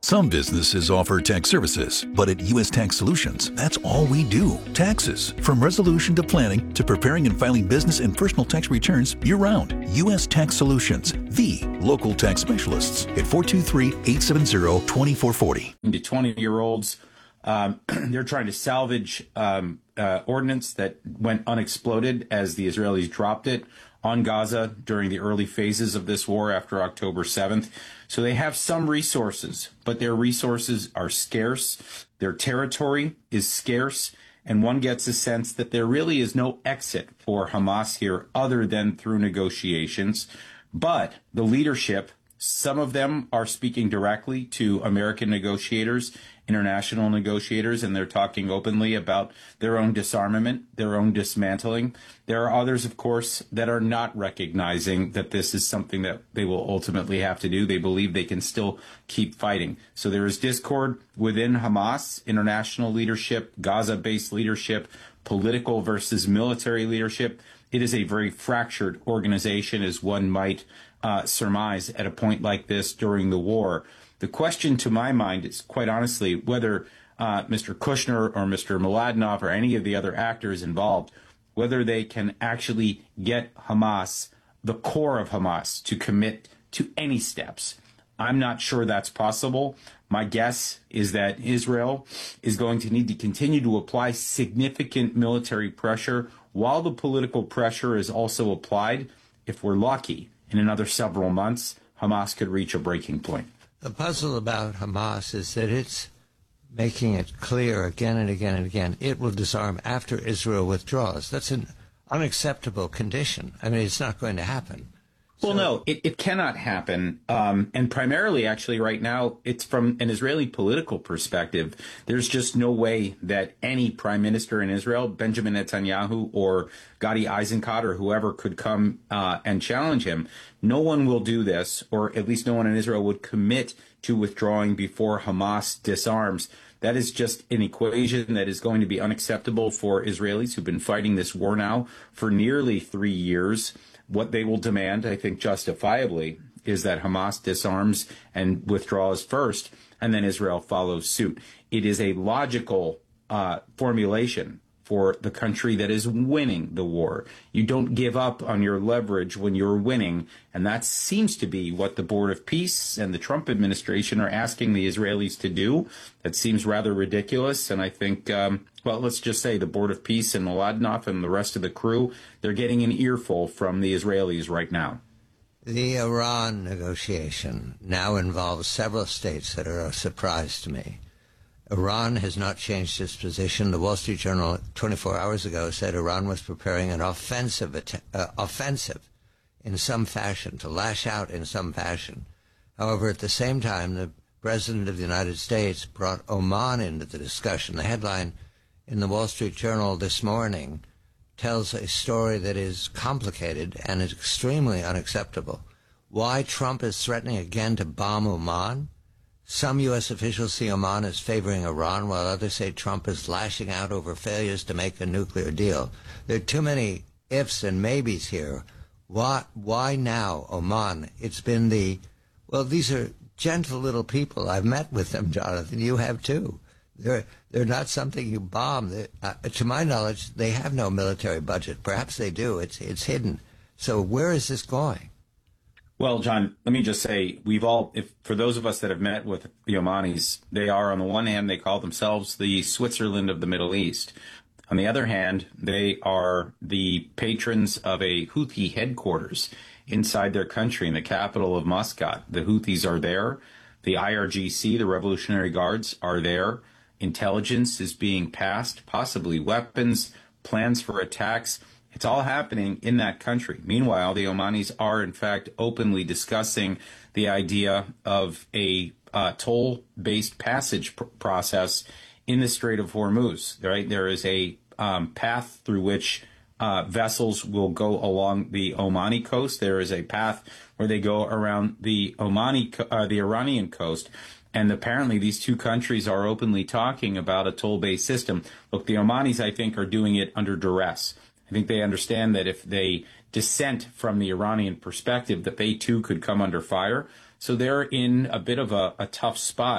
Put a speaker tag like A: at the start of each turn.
A: Some businesses offer tax services, but at U.S. Tax Solutions, that's all we do. Taxes. From resolution to planning to preparing and filing business and personal tax returns year-round. U.S. Tax Solutions, the local tax specialists at 423-870-2440.
B: To 20-year-olds, they're trying to salvage ordnance that went unexploded as the Israelis dropped it on Gaza during the early phases of this war after October 7th. So they have some resources, but their resources are scarce. Their territory is scarce, and one gets a sense that there really is no exit for Hamas here other than through negotiations. But the leadership, some of them are speaking directly to American negotiators, international negotiators, and they're talking openly about their own disarmament, their own dismantling. There are others, of course, that are not recognizing that this is something that they will ultimately have to do. They believe they can still keep fighting. So there is discord within Hamas, international leadership, Gaza-based leadership, political versus military leadership. It is a very fractured organization, as one might surmise at a point like this during the war. The question to my mind is, quite honestly, whether Mr. Kushner or Mr. Mladenov or any of the other actors involved, whether they can actually get Hamas, the core of Hamas, to commit to any steps. I'm not sure that's possible. My guess is that Israel is going to need to continue to apply significant military pressure while the political pressure is also applied. If we're lucky, in another several months, Hamas could reach a breaking point.
C: The puzzle about Hamas is that it's making it clear again and again and again it will disarm after Israel withdraws. That's an unacceptable condition. I mean, it's not going to happen.
B: Well, no, it cannot happen. And primarily, actually, right now, it's from an Israeli political perspective. There's just no way that any prime minister in Israel, Benjamin Netanyahu or Gadi Eisenkot or whoever, could come and challenge him. No one will do this, or at least no one in Israel would commit to withdrawing before Hamas disarms. That is just an equation that is going to be unacceptable for Israelis who've been fighting this war now for nearly 3 years. What they will demand, I think justifiably, is that Hamas disarms and withdraws first, and then Israel follows suit. It is a logical formulation for the country that is winning the war. You don't give up on your leverage when you're winning, and that seems to be what the Board of Peace and the Trump administration are asking the Israelis to do. That seems rather ridiculous, and I think, well, let's just say the Board of Peace and Mladenov and the rest of the crew, they're getting an earful from the Israelis right now.
C: The Iran negotiation now involves several states that are a surprise to me. Iran has not changed its position. The Wall Street Journal 24 hours ago said Iran was preparing an offensive in some fashion, to lash out in some fashion. However, at the same time, the President of the United States brought Oman into the discussion. The headline in the Wall Street Journal this morning tells a story that is complicated and is extremely unacceptable. Why Trump is threatening again to bomb Oman? Some U.S. officials see Oman as favoring Iran, while others say Trump is lashing out over failures to make a nuclear deal. There are too many ifs and maybes here. Why now Oman? It's been these are gentle little people. I've met with them, Jonathan. You have too. They're not something you bomb. To my knowledge, they have no military budget. Perhaps they do. It's hidden. So where is this going?
B: Well, John, let me just say, for those of us that have met with the Omanis, they are, on the one hand, they call themselves the Switzerland of the Middle East. On the other hand, they are the patrons of a Houthi headquarters inside their country, in the capital of Muscat. The Houthis are there. The IRGC, the Revolutionary Guards, are there. Intelligence is being passed, possibly weapons, plans for attacks. It's all happening in that country. Meanwhile, the Omanis are, in fact, openly discussing the idea of a toll-based passage process in the Strait of Hormuz. Right? There is a path through which vessels will go along the Omani coast. There is a path where they go around the Iranian coast. And apparently these two countries are openly talking about a toll-based system. Look, the Omanis, I think, are doing it under duress. I think they understand that if they dissent from the Iranian perspective, that they too could come under fire. So they're in a bit of a tough spot.